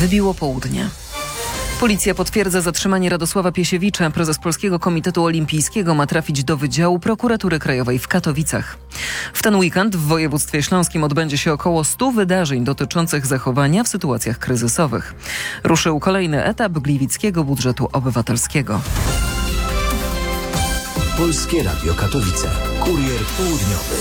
Wybiło południe. Policja potwierdza zatrzymanie Radosława Piesiewicza. Prezes Polskiego Komitetu Olimpijskiego ma trafić do Wydziału Prokuratury Krajowej w Katowicach. W ten weekend w województwie śląskim odbędzie się około 100 wydarzeń dotyczących zachowania w sytuacjach kryzysowych. Ruszył kolejny etap gliwickiego budżetu obywatelskiego. Polskie Radio Katowice. Kurier południowy.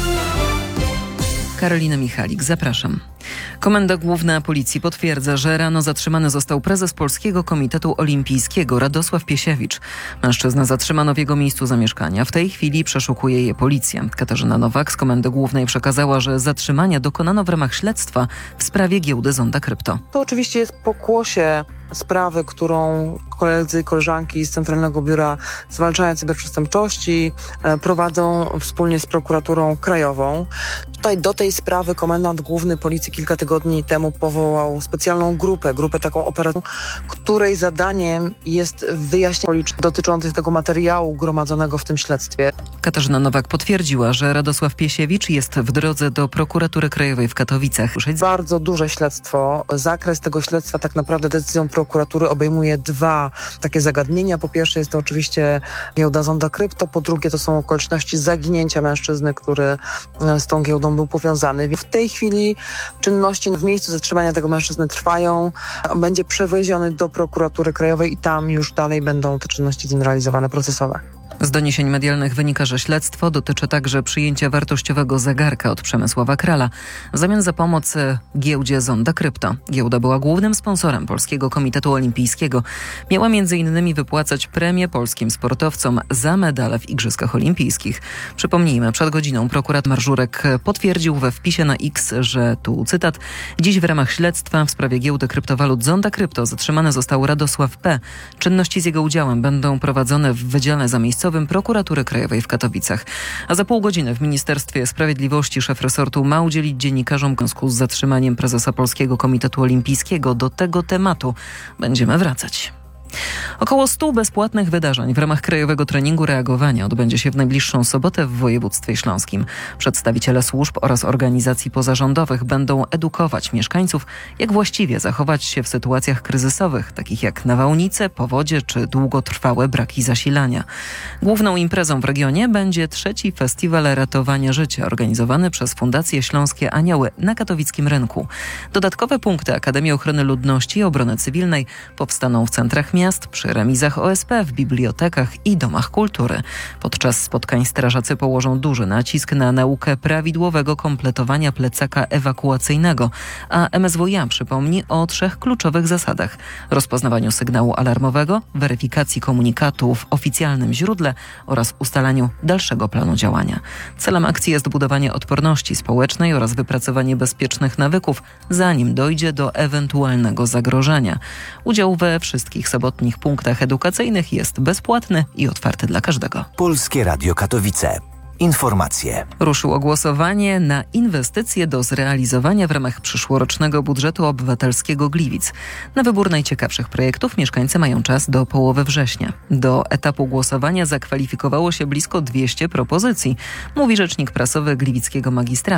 Karolina Michalik, zapraszam. Komenda Główna Policji potwierdza, że rano zatrzymany został prezes Polskiego Komitetu Olimpijskiego Radosław Piesiewicz. Mężczyznę zatrzymano w jego miejscu zamieszkania. W tej chwili przeszukuje je policja. Katarzyna Nowak z Komendy Głównej przekazała, że zatrzymania dokonano w ramach śledztwa w sprawie giełdy Zonda Krypto. To oczywiście jest pokłosie sprawy, którą koledzy i koleżanki z Centralnego Biura Zwalczania Cyberprzestępczości prowadzą wspólnie z prokuraturą krajową. Tutaj do tej sprawy komendant główny policji kilka tygodni temu powołał specjalną grupę taką operacyjną, której zadaniem jest wyjaśnienie okoliczności dotyczących tego materiału gromadzonego w tym śledztwie. Katarzyna Nowak potwierdziła, że Radosław Piesiewicz jest w drodze do prokuratury krajowej w Katowicach. Bardzo duże śledztwo. Zakres tego śledztwa tak naprawdę decyzją prokuratury obejmuje dwa takie zagadnienia. Po pierwsze jest to oczywiście giełda Zonda Krypto, po drugie to są okoliczności zaginięcia mężczyzny, który z tą giełdą był powiązany. W tej chwili czynności w miejscu zatrzymania tego mężczyzny trwają. Będzie przewieziony do prokuratury krajowej i tam już dalej będą te czynności realizowane procesowe. Z doniesień medialnych wynika, że śledztwo dotyczy także przyjęcia wartościowego zegarka od Przemysława Krala w zamian za pomoc giełdzie Zonda Krypto. Giełda była głównym sponsorem Polskiego Komitetu Olimpijskiego. Miała m.in. wypłacać premie polskim sportowcom za medale w Igrzyskach Olimpijskich. Przypomnijmy, przed godziną prokurator Marżurek potwierdził we wpisie na X, że tu cytat: dziś w ramach śledztwa w sprawie giełdy kryptowalut Zonda Krypto zatrzymany został Radosław P. Czynności z jego udziałem będą prowadzone w Wydziale Zamiejscowym Prokuratury Krajowej w Katowicach. A za pół godziny w Ministerstwie Sprawiedliwości szef resortu ma udzielić dziennikarzom w związku z zatrzymaniem prezesa Polskiego Komitetu Olimpijskiego. Do tego tematu będziemy wracać. Około 100 bezpłatnych wydarzeń w ramach Krajowego Treningu Reagowania odbędzie się w najbliższą sobotę w województwie śląskim. Przedstawiciele służb oraz organizacji pozarządowych będą edukować mieszkańców, jak właściwie zachować się w sytuacjach kryzysowych, takich jak nawałnice, powodzie czy długotrwałe braki zasilania. Główną imprezą w regionie będzie 3. Festiwal Ratowania Życia, organizowany przez Fundację Śląskie Anioły na katowickim rynku. Dodatkowe punkty Akademii Ochrony Ludności i Obrony Cywilnej powstaną w centrach miast, przy remizach OSP, w bibliotekach i domach kultury. Podczas spotkań strażacy położą duży nacisk na naukę prawidłowego kompletowania plecaka ewakuacyjnego, a MSWiA przypomni o 3 kluczowych zasadach: rozpoznawaniu sygnału alarmowego, weryfikacji komunikatu w oficjalnym źródle oraz ustalaniu dalszego planu działania. Celem akcji jest budowanie odporności społecznej oraz wypracowanie bezpiecznych nawyków, zanim dojdzie do ewentualnego zagrożenia. Udział we wszystkich sobotnich punktach edukacyjnych jest bezpłatny i otwarty dla każdego. Polskie Radio Katowice. Informacje. Ruszyło głosowanie na inwestycje do zrealizowania w ramach przyszłorocznego budżetu obywatelskiego Gliwic. Na wybór najciekawszych projektów mieszkańcy mają czas do połowy września. Do etapu głosowania zakwalifikowało się blisko 200 propozycji, mówi rzecznik prasowy gliwickiego magistratu